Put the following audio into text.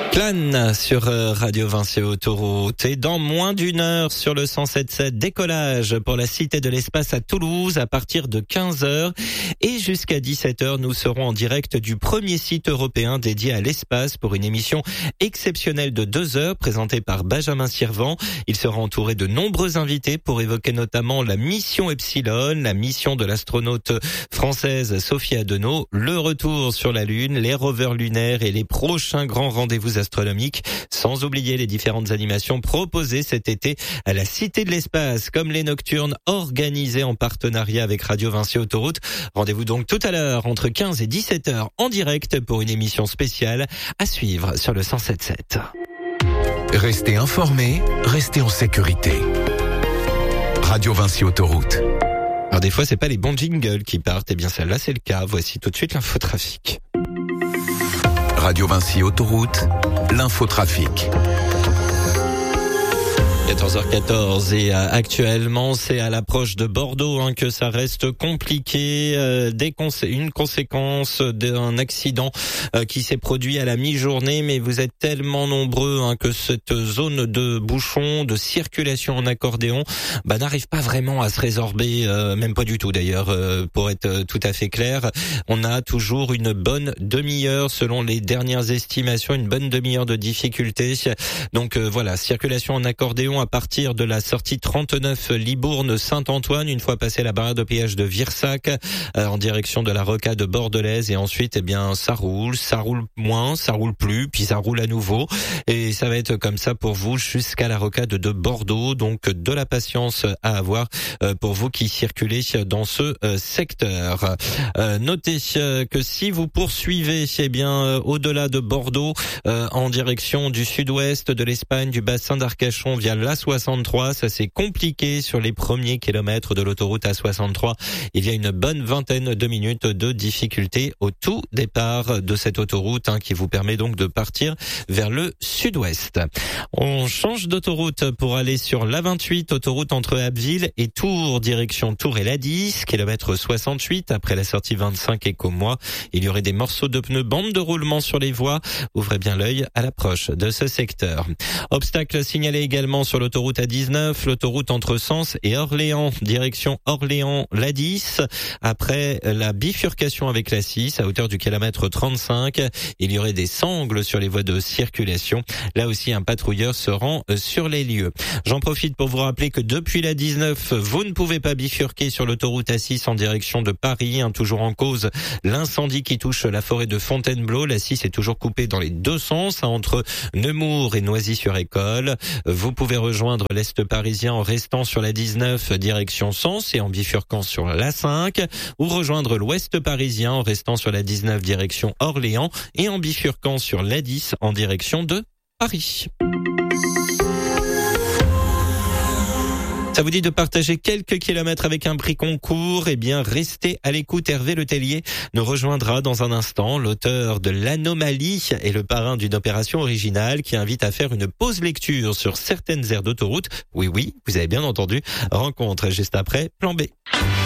Clan sur Radio Vinci Autoroute et dans moins d'une heure sur le 107.7 décollage pour la Cité de l'Espace à Toulouse à partir de 15h et jusqu'à 17h nous serons en direct du premier site européen dédié à l'espace pour une émission exceptionnelle de 2 heures présentée par Benjamin Sirvent. Il sera entouré de nombreux invités pour évoquer notamment la mission Epsilon, la mission de l'astronaute française Sophie Adenau, le retour sur la Lune, les rovers lunaires et les prochains grands rendez-vous astronomiques, sans oublier les différentes animations proposées cet été à la Cité de l'Espace, comme les nocturnes organisées en partenariat avec Radio Vinci Autoroute. Rendez-vous donc tout à l'heure entre 15 et 17h en direct pour une émission spéciale à suivre sur le 107.7. Restez informés, restez en sécurité. Radio Vinci Autoroute. Alors des fois c'est pas les bons jingles qui partent, et bien celle-là c'est le cas. Voici tout de suite l'infotrafic. Radio Vinci Autoroute, l'infotrafic. 14h14 et actuellement c'est à l'approche de Bordeaux que ça reste compliqué. Une conséquence d'un accident qui s'est produit à la mi-journée, mais vous êtes tellement nombreux que cette zone de bouchon, de circulation en accordéon, n'arrive pas vraiment à se résorber, même pas du tout d'ailleurs, pour être tout à fait clair. On a toujours une bonne demi-heure selon les dernières estimations, une bonne demi-heure de difficulté. Donc voilà, circulation en accordéon à partir de la sortie 39 Libourne-Saint-Antoine, une fois passé la barrière de péage de Virsac, en direction de la rocade bordelaise, et ensuite ça roule moins, ça roule plus, puis ça roule à nouveau, et ça va être comme ça pour vous jusqu'à la rocade de Bordeaux. Donc de la patience à avoir pour vous qui circulez dans ce secteur. Notez que si vous poursuivez au-delà de Bordeaux, en direction du sud-ouest de l'Espagne, du bassin d'Arcachon via l'A63, ça c'est compliqué sur les premiers kilomètres de l'autoroute A63. Il y a une bonne vingtaine de minutes de difficulté au tout départ de cette autoroute qui vous permet donc de partir vers le sud-ouest. On change d'autoroute pour aller sur l'A28, autoroute entre Abbeville et Tours, direction Tours et l'A10, kilomètre 68, après la sortie 25 et Commois. Il y aurait des morceaux de pneus, bande de roulement sur les voies. Ouvrez bien l'œil à l'approche de ce secteur. Obstacle signalé également sur l'autoroute A19, l'autoroute entre Sens et Orléans, direction Orléans, l'A10, après la bifurcation avec la 6 à hauteur du kilomètre 35. Il y aurait des sangles sur les voies de circulation. Là aussi, un patrouilleur se rend sur les lieux. J'en profite pour vous rappeler que depuis la 19, vous ne pouvez pas bifurquer sur l'autoroute A6 en direction de Paris. Toujours en cause l'incendie qui touche la forêt de Fontainebleau. La 6 est toujours coupée dans les deux sens, entre Nemours et Noisy-sur-École. Vous pouvez rejoindre l'Est parisien en restant sur la 19 direction Sens et en bifurquant sur la 5, ou rejoindre l'Ouest parisien en restant sur la 19 direction Orléans et en bifurquant sur la 10 en direction de Paris. Ça vous dit de partager quelques kilomètres avec un prix concours? Restez à l'écoute. Hervé Letellier nous rejoindra dans un instant. L'auteur de l'Anomalie est le parrain d'une opération originale qui invite à faire une pause lecture sur certaines aires d'autoroute. Oui, vous avez bien entendu. Rencontre juste après Plan B.